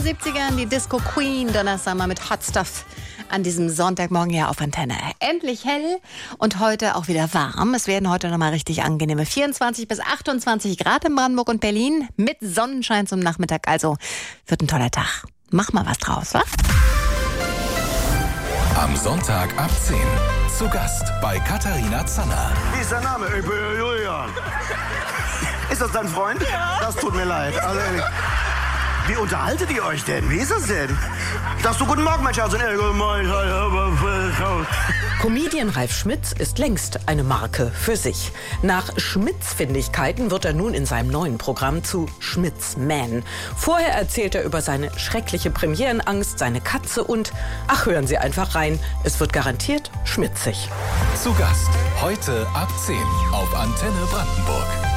70ern, die Disco Queen, Donna Summer mit Hot Stuff an diesem Sonntagmorgen hier auf Antenne. Endlich hell und heute auch wieder warm. Es werden heute nochmal richtig angenehme 24 bis 28 Grad in Brandenburg und Berlin mit Sonnenschein zum Nachmittag. Also wird ein toller Tag. Mach mal was draus, wa? Am Sonntag ab 10. Zu Gast bei Katharina Zanner. Wie ist dein Name? Ich bin Julian. Ist das dein Freund? Ja. Das tut mir leid. Also, wie unterhaltet ihr euch denn? Wie ist das denn? Sagst du guten Morgen, mein Schatz? Comedian Ralf Schmitz ist längst eine Marke für sich. Nach Schmitz-Findigkeiten wird er nun in seinem neuen Programm zu Schmitz-Man. Vorher erzählt er über seine schreckliche Premierenangst, seine Katze und, ach, hören Sie einfach rein, es wird garantiert schmitzig. Zu Gast heute ab 10 auf Antenne Brandenburg.